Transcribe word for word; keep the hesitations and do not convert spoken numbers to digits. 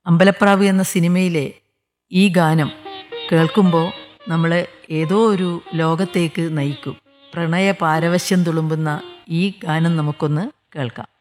അമ്പലപ്രാവ് എന്ന സിനിമയിലെ ഈ ഗാനം കേൾക്കുമ്പോൾ നമ്മളെ ഏതോ ഒരു ലോകത്തേക്ക് നയിക്കും. പ്രണയ പാരവശ്യം തുളുമ്പുന്ന ഈ ഗാനം നമുക്കൊന്ന് കേൾക്കാം.